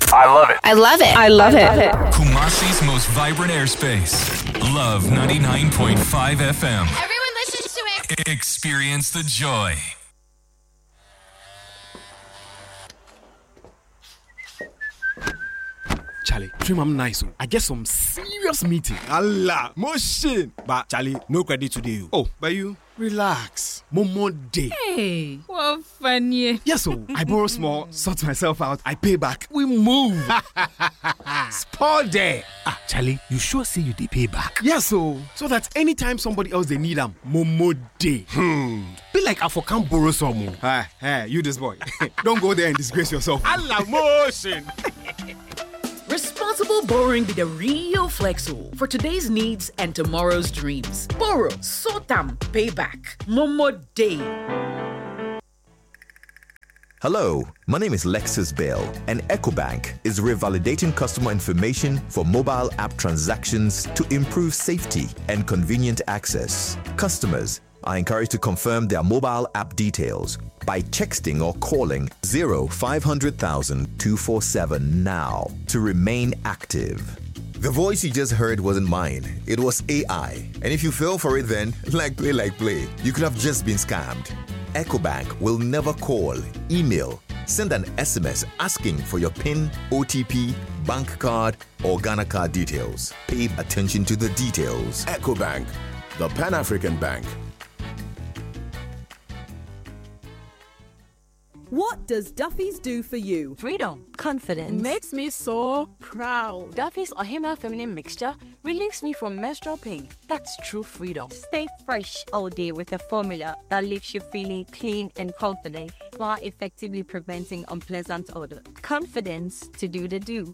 I love it. I love it. I love it. Kumasi's most vibrant airspace. Love 99.5 FM. Everyone listens to it. Experience the joy. Charlie, dream I'm nice. I get some serious meeting. Allah, motion. But Charlie, no credit today. Oh, but you relax. More day. Hey, what funny. Yes, so I borrow small, sort myself out, I pay back. We move. Sport day. Charlie, you sure say you dey pay back? Yes, so that anytime somebody else they need them, more day. Be like I for can't borrow some more. Hey, you this boy. Don't go there and disgrace yourself. Allah, motion. Responsible borrowing be the real flexo for today's needs and tomorrow's dreams. Borrow, sort them, pay back. Momo Day. Hello, my name is Lexus Bell, and EcoBank is revalidating customer information for mobile app transactions to improve safety and convenient access. Customers are encouraged to confirm their mobile app details by texting or calling 0500,000 247 now to remain active. The voice you just heard wasn't mine. It was AI. And if you fell for it then, like play, you could have just been scammed. EcoBank will never call, email, send an SMS asking for your PIN, OTP, bank card, or Ghana card details. Pay attention to the details. EcoBank, the Pan-African Bank. What does Duffy's do for you? Freedom. Confidence. Makes me so proud. Duffy's Ohima Feminine Mixture relieves me from menstrual pain. That's true freedom. Stay fresh all day with a formula that leaves you feeling clean and confident while effectively preventing unpleasant odor. Confidence to do the do.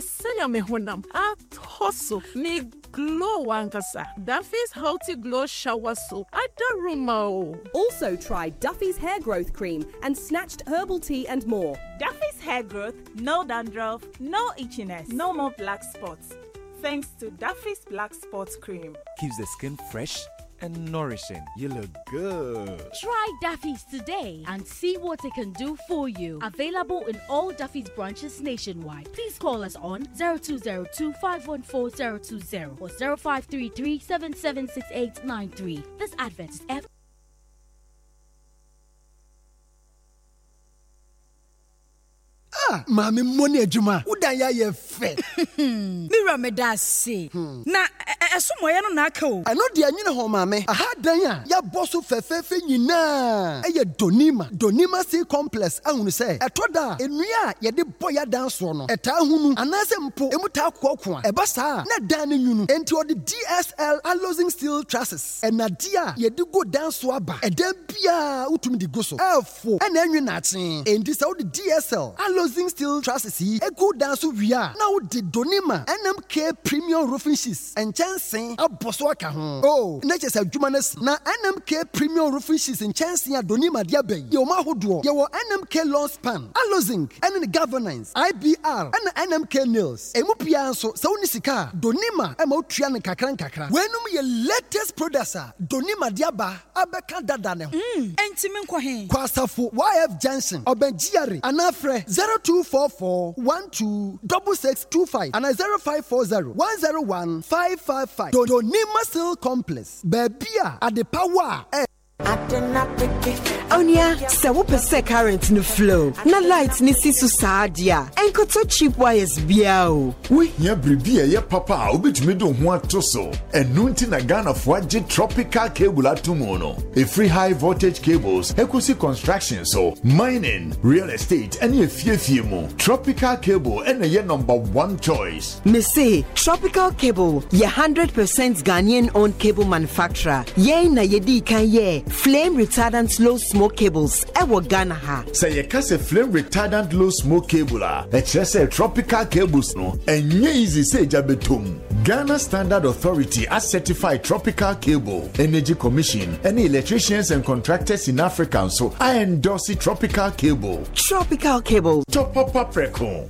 Me glow wankasa. Duffy's Healthy Glow Shower Soap. Also try Duffy's Hair Growth Cream and Snatched Herbal Tea and more. Duffy's Hair Growth, no dandruff, no itchiness, no more black spots. Thanks to Duffy's Black Spots Cream. Keeps the skin fresh and nourishing. You look good. Try Duffy's today and see what it can do for you. Available in all Duffy's branches nationwide. Please call us on 0202 514 020 or 0533 776893. This advert is Mami money adwuma udan ya ye fe Mira me da se na esomoye no na aka o ano de anyine ho mami aha dan a ya boso fefefe nyina eye donima sea complex ahunu se etoda enua ye de boya dan so no eta hunu anase mpo emuta kokko a eba saa na dan nyunu enti odi DSL alloying steel trusses enade a ye de go dan so aba edan bia utumi di go so efo ena anwi na achen enti se odi DSL alloying steel trusses a good dance via now the Donima NMK premium roofing sheets and chancing a boswaka home. Oh, natures have Jumanes na NMK premium roofing sheets and chancing a Donima diabe. Yo mahudo, your NMK lawn span, Allozing, and the governance, IBR, and NMK nails. Emupia so Saunisika, Donima, Emotrian Kakran Kakra. When your latest producer, Donima Diaba, Abeka Dadane. Entimen Kwahin. Kwasafu YF Johnson, Obenjiari, Anafre 0244 126625 and 0540 101 555. Donima Steel Complex. Babia at the power. Onya, se wo pese current no flow. Na light ni si so saadia. Enkoto cheap wires bia o. We here bribi ye papa obetumi do ho atoso. Enu nti na Ghana fo age tropical cable atomo no. A free high voltage cables, equity construction so, mining, real estate, and ye mo. Tropical cable and ye number one choice. Me say Tropical Cable, ye 100% Ghanaian owned cable manufacturer. Ye na ye di kan ye flame retardant low smoke cables ewo Ghana ha. Say ye kase flame retardant low smoke cable say tropical cables no enye easy say jabetum. Ghana Standard Authority has certified Tropical Cable. Energy Commission, any electricians and contractors in Africa so I endorse Tropical Cable. Tropical Cable. Top up preco.